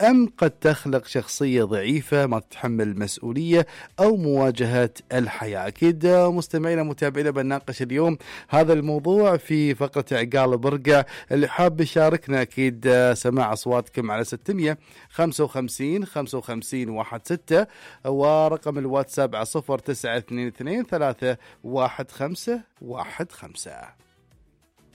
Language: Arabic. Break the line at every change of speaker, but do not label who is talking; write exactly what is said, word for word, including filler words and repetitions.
أم قد تخلق شخصية ضعيفة ما تتحمل المسؤولية أو مواجهة الحياة؟ أكيد مستمعينا متابعينا بنناقش اليوم هذا الموضوع في فقرة عقال برقع. اللي حاب يشاركنا أكيد سماع أصواتكم على ستمية خمسة وخمسين خمسة وخمسين واحد ستة، ورقم الواتساب على صفر تسعة اثنين اثنين ثلاثة واحد خمسة واحد خمسة.